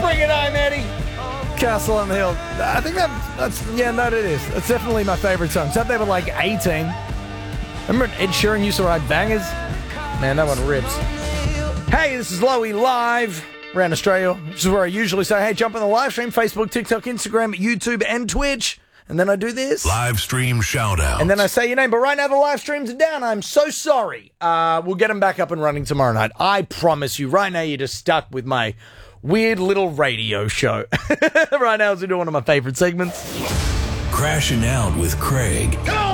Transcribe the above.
Bring it home, Eddie. Castle on the Hill. I think that's it is. That's definitely my favourite song. It's up there with like 18. Remember Ed Sheeran used to write bangers? Man, that one rips. Hey, this is Lowy live around Australia. This is where I usually say, hey, jump on the live stream, Facebook, TikTok, Instagram, YouTube, and Twitch. And then I do this. Live stream shout out. And then I say your name. But right now the live streams are down. I'm so sorry. We'll get them back up and running tomorrow night. I promise you. Right now you're just stuck with my weird little radio show. Right now as we do one of my favourite segments. Crashing Out with Craig. Come on!